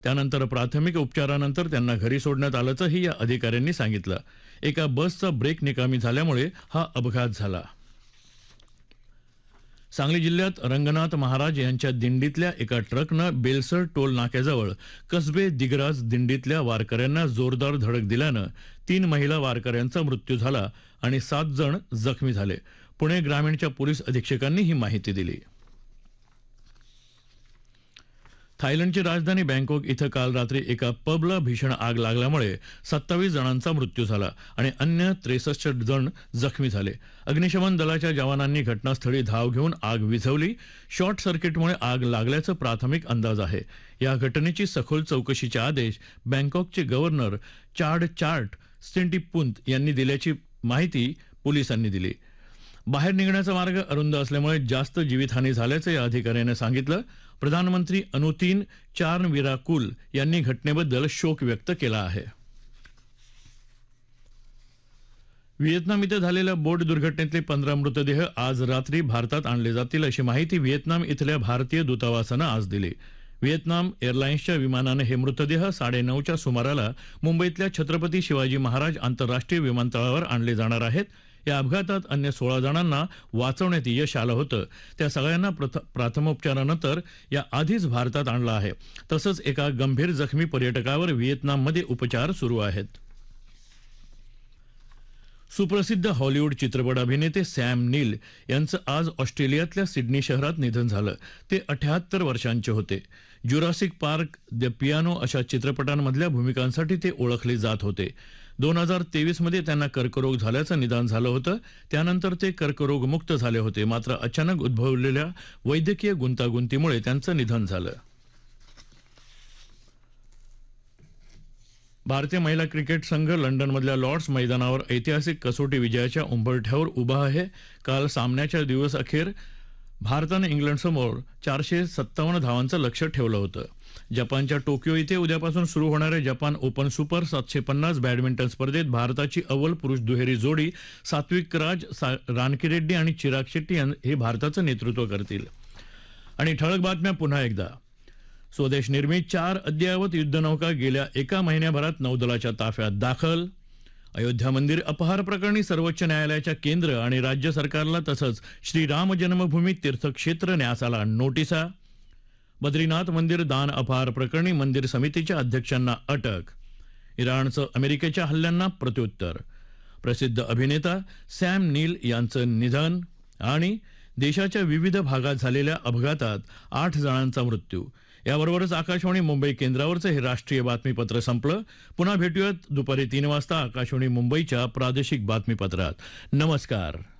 त्यानंतर प्राथमिक उपचारानंतर त्यांना घरी सोडण्यात आल्याचंही या अधिकाऱ्यांनी सांगितलं. एका बसचा ब्रेक निकामी झाल्यामुळे हा अपघात झाला. सांगली जिल्ह्यात रंगनाथ महाराज यांच्या दिंडीतल्या एका ट्रकनं बेलसर टोल नाक्याजवळ कसबे दिगराज दिंडीतल्या वारकऱ्यांना जोरदार धडक दिल्यानं 3 महिला वारकऱ्यांचा मृत्यू झाला आणि 7 जण जखमी झाले. पुणे ग्रामीणच्या पोलीस अधीक्षकांनी ही माहिती दिली. थायलंडची राजधानी बँकॉक इथं काल रात्री एका पबला भीषण आग लागल्यामुळे 27 जणांचा मृत्यू झाला आणि अन्य 63 जण जखमी झाले. अग्निशमन दलाच्या जवानांनी घटनास्थळी धाव घेऊन आग विझवली. शॉर्ट सर्किटमुळे आग लागल्याचं प्राथमिक अंदाज आहे. या घटनेची सखोल चौकशीचे आदेश बँकॉकचे गव्हर्नर चार्ट स्टिंटीपुंत यांनी दिल्याची माहिती पोलिसांनी दिली. बाहेर निघण्याचा मार्ग अरुंद असल्यामुळे जास्त जीवितहानी झाल्याचं या अधिकाऱ्यानं सांगितलं. प्रधानमंत्री अनुतीन चार्नविराकुल यांनी घटनेबद्दल शोक व्यक्त केला आहे. व्हिएतनाम इथं झालेल्या बोट दुर्घटनेतले 15 मृतदेह आज रात्री भारतात आणले जातील अशी माहिती व्हिएतनाम इथल्या भारतीय दूतावासानं आज दिली. व्हिएतनाम एअरलाइन्सच्या विमानानं हे मृतदेह 9:30च्या सुमाराला मुंबईतल्या छत्रपती शिवाजी महाराज आंतरराष्ट्रीय विमानतळावर आणले जाणार आहेत. या अपघातात अन्य 16 जणांना वाचवण्यात यश आलं होतं. त्या सगळ्यांना प्राथमोपचारानंतर या आधीच भारतात आणलं आहे. तसंच एका गंभीर जखमी पर्यटकावर व्हिएतनाममध्ये उपचार सुरू आहेत. सुप्रसिद्ध हॉलिवूड चित्रपट अभिनेते सॅम नील यांचं आज ऑस्ट्रेलियातल्या सिडनी शहरात निधन झालं. ते 78 वर्षांचे होते. जुरासिक पार्क, द पियानो अशा चित्रपटांमधल्या भूमिकांसाठी ते ओळखले जात होते. 2023 मध्ये त्यांना कर्करोग झाल्याचं निदान झालं होतं. त्यानंतर ते कर्करोगमुक्त झाले होते. मात्र अचानक उद्भवलेल्या वैद्यकीय गुंतागुंतीमुळे त्यांचं निधन झालं. भारतीय महिला क्रिकेट संघ लंडनमधल्या लॉर्ड्स मैदानावर ऐतिहासिक कसोटी विजयाच्या उंबरठ्यावर उभा आहे. काल सामन्याच्या दिवस अखेर भारतानं इंग्लंडसमोर 457 धावांचं लक्ष्य ठेवलं होतं. जपानच्या टोकियो इथे उद्यापासून सुरू होणाऱ्या जपान ओपन सुपर 750 बॅडमिंटन स्पर्धेत भारताची अव्वल पुरुष दुहेरी जोडी सात्विकराज रानकीरेड्डी आणि चिराग शेट्टी हे भारताचं नेतृत्व करतील. आणि ठळक बातम्या पुन्हा एकदा. स्वदेश निर्मित 4 अद्ययावत युद्धनौका गेल्या एका महिन्याभरात नौदलाच्या ताफ्यात दाखल. अयोध्या मंदिर अपहार प्रकरणी सर्वोच्च न्यायालयाच्या केंद्र आणि राज्य सरकारला तसंच श्रीराम जन्मभूमी तीर्थक्षेत्र न्यासाला नोटिसा. बद्रीनाथ मंदिर दान अपहार प्रकरणी मंदिर समितीच्या अध्यक्षांना अटक. इराणचं अमेरिकेच्या हल्ल्यांना प्रत्युत्तर. प्रसिद्ध अभिनेता सॅम नील यांचं निधन. आणि देशाच्या विविध भागात झालेल्या अपघातात 8 जणांचा मृत्यू. याबरोबरच आकाशवाणी मुंबई केंद्रावरचं हे राष्ट्रीय बातमीपत्र संपलं. पुन्हा भेटूयात दुपारी 3 वाजता आकाशवाणी मुंबईच्या प्रादेशिक बातमीपत्रात. नमस्कार.